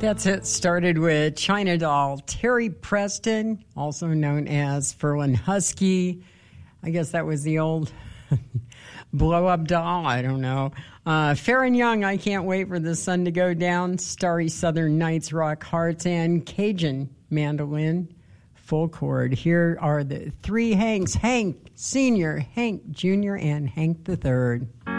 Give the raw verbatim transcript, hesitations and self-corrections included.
That's it. Started with China Doll, Terry Preston, also known as Ferlin Husky. I guess that was the old blow-up doll. I don't know. Uh, Farron Young, I Can't Wait for the Sun to Go Down. Starry Southern Nights, Rock Hearts, and Cajun Mandolin, full chord. Here are the three Hanks, Hank Senior, Hank Junior, and Hank the Third.